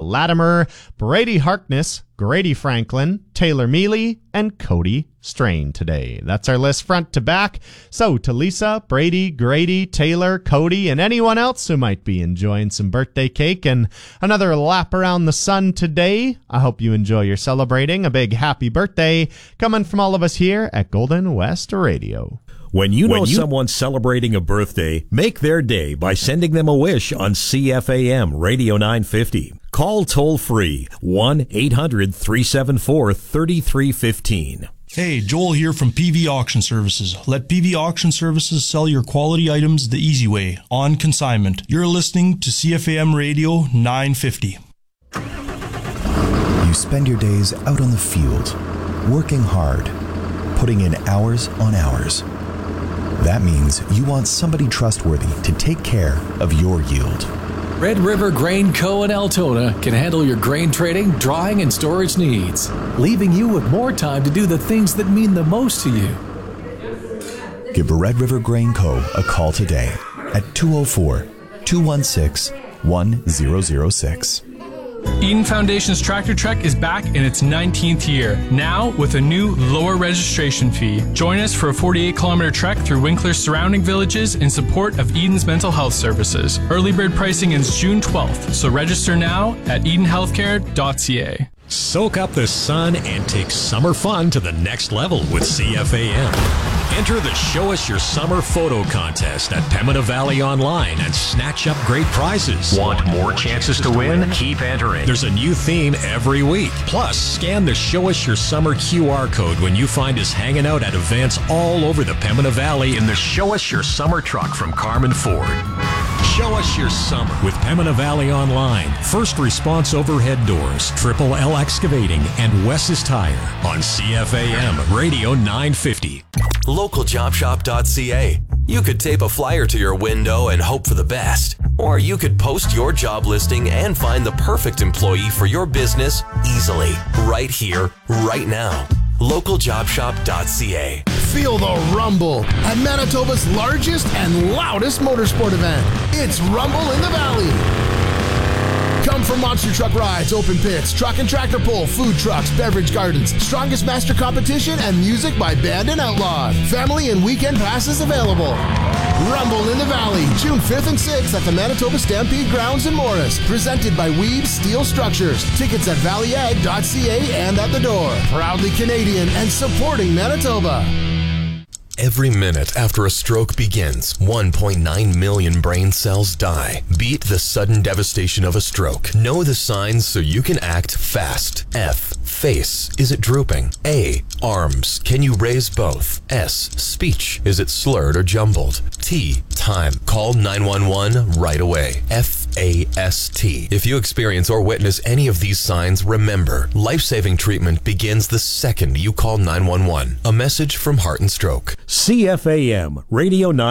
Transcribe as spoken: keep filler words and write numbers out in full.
Latimer, Brady Harkness, Grady Franklin, Taylor Mealy, and Cody Strain today. That's our list front to back. So to Lisa, Brady, Grady, Taylor, Cody, and anyone else who might be enjoying some birthday cake and another lap around the sun today, I hope you enjoy your celebrating. A big happy birthday coming from all of us here at Golden West Radio. When you know when you- someone's celebrating a birthday, make their day by sending them a wish on C F A M Radio nine fifty. Call toll-free one eight hundred three seven four three three one five. Hey, Joel here from P V Auction Services. Let P V Auction Services sell your quality items the easy way, on consignment. You're listening to C F A M Radio nine fifty. You spend your days out on the field, working hard, putting in hours on hours. That means you want somebody trustworthy to take care of your yield. Red River Grain Co. in Altona can handle your grain trading, drying, and storage needs, leaving you with more time to do the things that mean the most to you. Give Red River Grain Co. a call today at two oh four, two one six, one zero zero six. Eden Foundation's Tractor Trek is back in its nineteenth year, now with a new lower registration fee. Join us for a forty-eight kilometer trek through Winkler's surrounding villages in support of Eden's mental health services. Early bird pricing ends June twelfth, so register now at eden healthcare dot c a. Soak up the sun and take summer fun to the next level with C F A M. Enter the Show Us Your Summer photo contest at Pembina Valley Online and snatch up great prizes. Want more chances to win? Keep entering. There's a new theme every week. Plus, scan the Show Us Your Summer Q R code when you find us hanging out at events all over the Pembina Valley in the Show Us Your Summer truck from Carmen Ford. Show us your summer with Pembina Valley Online, First Response Overhead Doors, Triple L Excavating, and Wes's Tire on C F A M Radio nine fifty. local job shop dot c a. You could tape a flyer to your window and hope for the best. Or you could post your job listing and find the perfect employee for your business easily, right here, right now. local job shop dot c a. Feel the rumble at Manitoba's largest and loudest motorsport event. It's Rumble in the Valley. Come for monster truck rides, open pits, truck and tractor pull, food trucks, beverage gardens, strongest master competition, and music by Band and Outlaw. Family and weekend passes available. Rumble in the Valley, June fifth and sixth at the Manitoba Stampede Grounds in Morris. Presented by Weeb Steel Structures. Tickets at valley ag dot c a and at the door. Proudly Canadian and supporting Manitoba. Every minute after a stroke begins, one point nine million brain cells die. Beat the sudden devastation of a stroke. Know the signs so you can act fast. F. Face. Is it drooping? A. Arms. Can you raise both? S. Speech. Is it slurred or jumbled? T. Time. Call nine one one right away. F A S T. If you experience or witness any of these signs, remember, life-saving treatment begins the second you call nine one one. A message from Heart and Stroke. C F A M Radio nine.